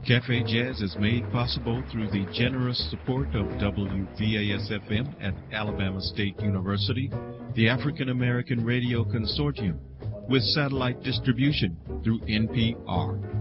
Cafe Jazz is made possible through the generous support of WVAS-FM at Alabama State University, the African American Radio Consortium, with satellite distribution through NPR.